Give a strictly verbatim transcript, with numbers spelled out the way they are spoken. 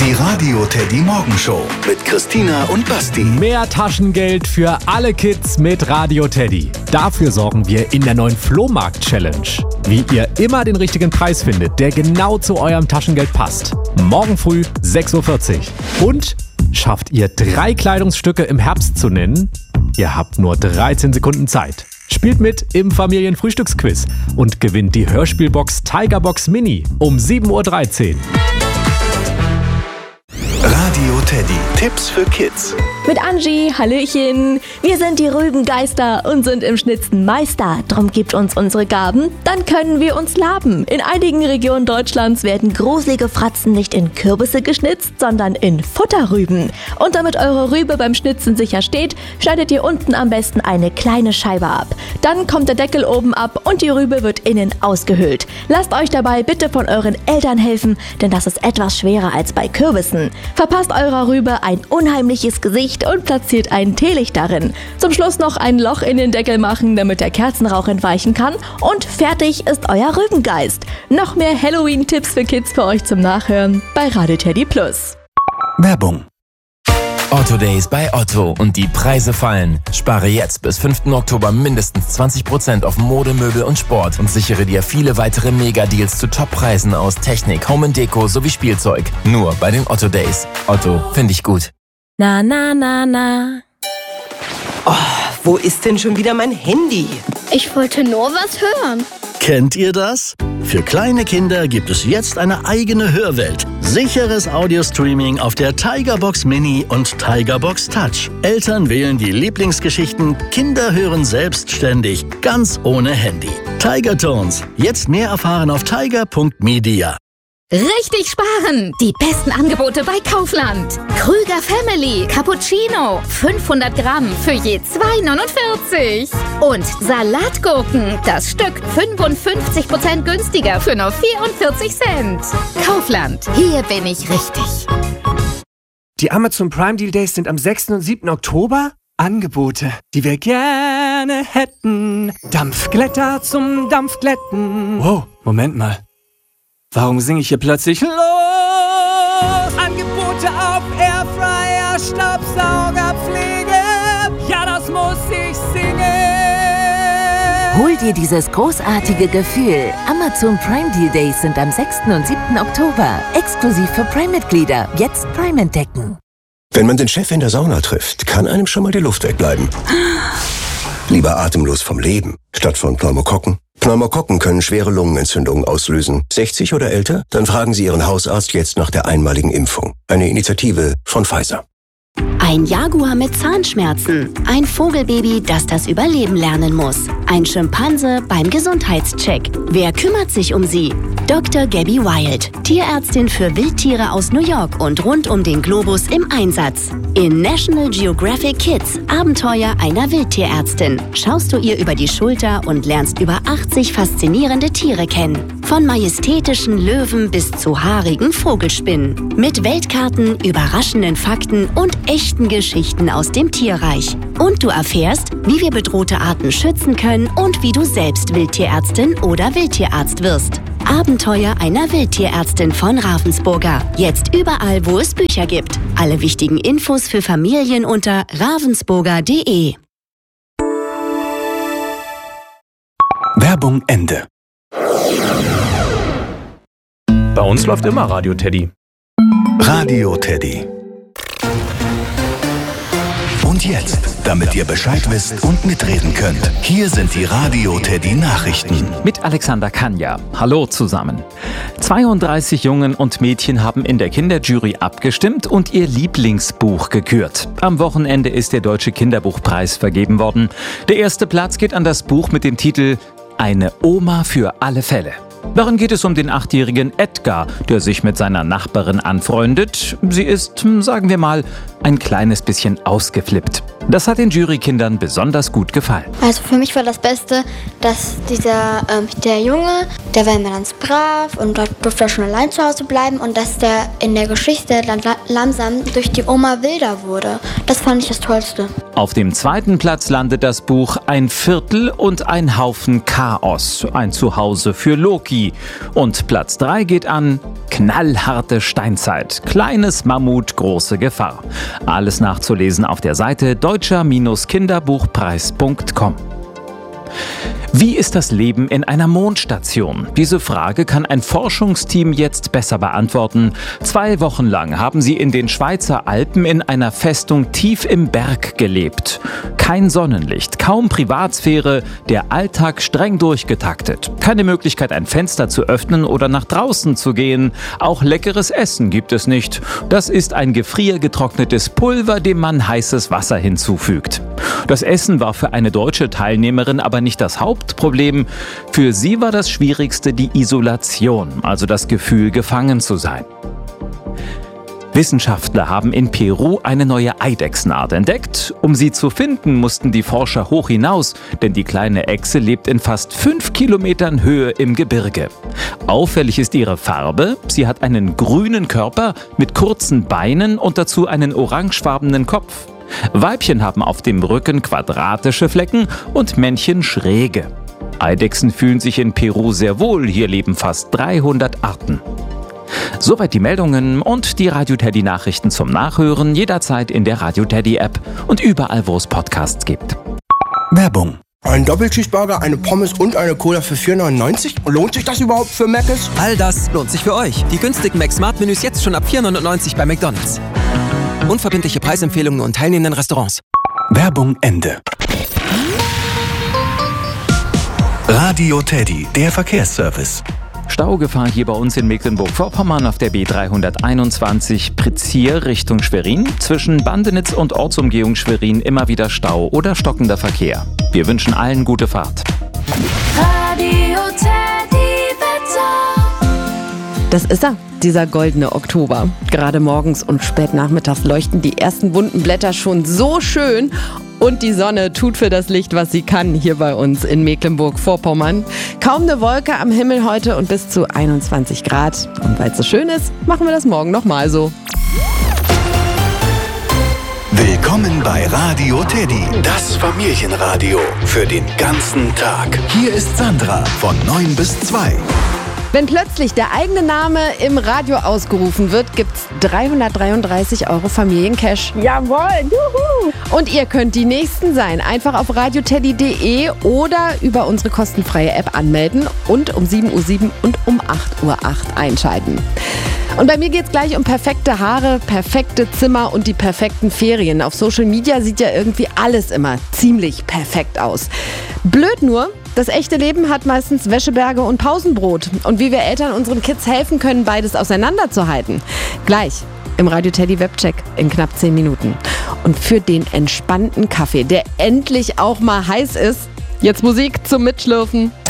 Die Radio Teddy Morgenshow mit Christina und Basti. Mehr Taschengeld für alle Kids mit Radio Teddy. Dafür sorgen wir in der neuen Flohmarkt-Challenge. Wie ihr immer den richtigen Preis findet, der genau zu eurem Taschengeld passt. Morgen früh sechs Uhr vierzig. Und schafft ihr drei Kleidungsstücke im Herbst zu nennen? Ihr habt nur dreizehn Sekunden Zeit. Spielt mit im Familienfrühstücksquiz und gewinnt die Hörspielbox Tigerbox Mini um sieben Uhr dreizehn. Radio Teddy. Tipps für Kids. Mit Angie, Hallöchen. Wir sind die Rübengeister und sind im Schnitzen Meister. Drum gibt uns unsere Gaben, dann können wir uns laben. In einigen Regionen Deutschlands werden gruselige Fratzen nicht in Kürbisse geschnitzt, sondern in Futterrüben. Und damit eure Rübe beim Schnitzen sicher steht, schneidet ihr unten am besten eine kleine Scheibe ab. Dann kommt der Deckel oben ab und die Rübe wird innen ausgehöhlt. Lasst euch dabei bitte von euren Eltern helfen, denn das ist etwas schwerer als bei Kürbissen. Verpasst eurer Rübe ein unheimliches Gesicht und platziert ein Teelicht darin. Zum Schluss noch ein Loch in den Deckel machen, damit der Kerzenrauch entweichen kann. Und fertig ist euer Rübengeist. Noch mehr Halloween-Tipps für Kids für euch zum Nachhören bei Radio Teddy Plus. Werbung. Otto Days bei Otto und die Preise fallen. Spare jetzt bis fünften Oktober mindestens zwanzig Prozent auf Mode, Möbel und Sport und sichere dir viele weitere Mega-Deals zu Top-Preisen aus Technik, Home and Deko sowie Spielzeug. Nur bei den Otto Days. Otto, finde ich gut. Na, na, na, na. Oh, wo ist denn schon wieder mein Handy? Ich wollte nur was hören. Kennt ihr das? Für kleine Kinder gibt es jetzt eine eigene Hörwelt. Sicheres Audio-Streaming auf der Tigerbox Mini und Tigerbox Touch. Eltern wählen die Lieblingsgeschichten, Kinder hören selbstständig, ganz ohne Handy. Tiger Tones. Jetzt mehr erfahren auf tiger punkt media. Richtig sparen! Die besten Angebote bei Kaufland. Krüger Family Cappuccino. fünfhundert Gramm für je zwei neunundvierzig. Und Salatgurken. Das Stück fünfundfünfzig Prozent günstiger für nur vierundvierzig Cent. Kaufland. Hier bin ich richtig. Die Amazon Prime Deal Days sind am sechsten und siebten Oktober. Angebote, die wir gerne hätten. Dampfglätter zum Dampfglätten. Wow, Moment mal. Warum singe ich hier plötzlich los? Angebote auf Airfryer, Staubsaugerpflege. Ja, das muss ich singen. Hol dir dieses großartige Gefühl. Amazon Prime Deal Days sind am sechsten und siebten Oktober. Exklusiv für Prime-Mitglieder. Jetzt Prime entdecken. Wenn man den Chef in der Sauna trifft, kann einem schon mal die Luft wegbleiben. Lieber atemlos vom Leben, statt von Pneumokokken. Pneumokokken können schwere Lungenentzündungen auslösen. sechzig oder älter? Dann fragen Sie Ihren Hausarzt jetzt nach der einmaligen Impfung. Eine Initiative von Pfizer. Ein Jaguar mit Zahnschmerzen. Ein Vogelbaby, das das Überleben lernen muss. Ein Schimpanse beim Gesundheitscheck. Wer kümmert sich um sie? Doktor Gabby Wild, Tierärztin für Wildtiere aus New York und rund um den Globus im Einsatz. In National Geographic Kids, Abenteuer einer Wildtierärztin, schaust du ihr über die Schulter und lernst über achtzig faszinierende Tiere kennen. Von majestätischen Löwen bis zu haarigen Vogelspinnen. Mit Weltkarten, überraschenden Fakten und echten Geschichten aus dem Tierreich. Und du erfährst, wie wir bedrohte Arten schützen können und wie du selbst Wildtierärztin oder Wildtierarzt wirst. Abenteuer einer Wildtierärztin von Ravensburger. Jetzt überall, wo es Bücher gibt. Alle wichtigen Infos für Familien unter ravensburger punkt de. Werbung Ende. Bei uns läuft immer Radio Teddy. Radio Teddy. Und jetzt, damit ihr Bescheid wisst und mitreden könnt, hier sind die Radio Teddy Nachrichten. Mit Alexander Kanja. Hallo zusammen. zweiunddreißig Jungen und Mädchen haben in der Kinderjury abgestimmt und ihr Lieblingsbuch gekürt. Am Wochenende ist der Deutsche Kinderbuchpreis vergeben worden. Der erste Platz geht an das Buch mit dem Titel Eine Oma für alle Fälle. Darin geht es um den achtjährigen Edgar, der sich mit seiner Nachbarin anfreundet. Sie ist, sagen wir mal, ein kleines bisschen ausgeflippt. Das hat den Jurykindern besonders gut gefallen. Also für mich war das Beste, dass dieser ähm, der Junge, der war immer ganz brav und dort durfte er schon allein zu Hause bleiben und dass der in der Geschichte dann la- langsam durch die Oma wilder wurde. Das fand ich das Tollste. Auf dem zweiten Platz landet das Buch Ein Viertel und ein Haufen Chaos. Ein Zuhause für Loki. Und Platz drei geht an Knallharte Steinzeit. Kleines Mammut, große Gefahr. Alles nachzulesen auf der Seite deutscher Kinderbuchpreis punkt com. Wie ist das Leben in einer Mondstation? Diese Frage kann ein Forschungsteam jetzt besser beantworten. Zwei Wochen lang haben sie in den Schweizer Alpen in einer Festung tief im Berg gelebt. Kein Sonnenlicht, kaum Privatsphäre, der Alltag streng durchgetaktet. Keine Möglichkeit, ein Fenster zu öffnen oder nach draußen zu gehen. Auch leckeres Essen gibt es nicht. Das ist ein gefriergetrocknetes Pulver, dem man heißes Wasser hinzufügt. Das Essen war für eine deutsche Teilnehmerin aber nicht das Hauptproblem. Für sie war das Schwierigste die Isolation, also das Gefühl, gefangen zu sein. Wissenschaftler haben in Peru eine neue Eidechsenart entdeckt. Um sie zu finden, mussten die Forscher hoch hinaus, denn die kleine Echse lebt in fast fünf Kilometern Höhe im Gebirge. Auffällig ist ihre Farbe. Sie hat einen grünen Körper mit kurzen Beinen und dazu einen orangefarbenen Kopf. Weibchen haben auf dem Rücken quadratische Flecken und Männchen schräge. Eidechsen fühlen sich in Peru sehr wohl. Hier leben fast dreihundert Arten. Soweit die Meldungen und die Radio Teddy Nachrichten zum Nachhören jederzeit in der Radio Teddy App und überall, wo es Podcasts gibt. Werbung. Ein Doppelcheeseburger, eine Pommes und eine Cola für vier neunundneunzig? Lohnt sich das überhaupt für Mc's? All das lohnt sich für euch. Die günstigen Mac-Smart-Menüs jetzt schon ab vier neunundneunzig bei McDonald's. Unverbindliche Preisempfehlungen und teilnehmenden Restaurants. Werbung Ende. Radio Teddy, der Verkehrsservice. Staugefahr hier bei uns in Mecklenburg-Vorpommern auf der B dreihunderteinundzwanzig Prizier Richtung Schwerin. Zwischen Bandenitz und Ortsumgehung Schwerin immer wieder Stau oder stockender Verkehr. Wir wünschen allen gute Fahrt. Radio Teddy Wetter. Das ist er, dieser goldene Oktober. Gerade morgens und spät nachmittags leuchten die ersten bunten Blätter schon so schön. Und die Sonne tut für das Licht, was sie kann, hier bei uns in Mecklenburg-Vorpommern. Kaum eine Wolke am Himmel heute und bis zu einundzwanzig Grad. Und weil es so schön ist, machen wir das morgen nochmal so. Willkommen bei Radio Teddy, das Familienradio für den ganzen Tag. Hier ist Sandra von neun bis zwei. Wenn plötzlich der eigene Name im Radio ausgerufen wird, gibt's dreihundertdreiunddreißig Euro Familiencash. Jawohl, juhu! Und ihr könnt die Nächsten sein. Einfach auf radioteddy punkt de oder über unsere kostenfreie App anmelden und um sieben Uhr sieben und um acht Uhr acht einschalten. Und bei mir geht's gleich um perfekte Haare, perfekte Zimmer und die perfekten Ferien. Auf Social Media sieht ja irgendwie alles immer ziemlich perfekt aus. Blöd nur, das echte Leben hat meistens Wäscheberge und Pausenbrot. Und wie wir Eltern unseren Kids helfen können, beides auseinanderzuhalten. Gleich im Radio Teddy Webcheck in knapp zehn Minuten. Und für den entspannten Kaffee, der endlich auch mal heiß ist, jetzt Musik zum Mitschlürfen.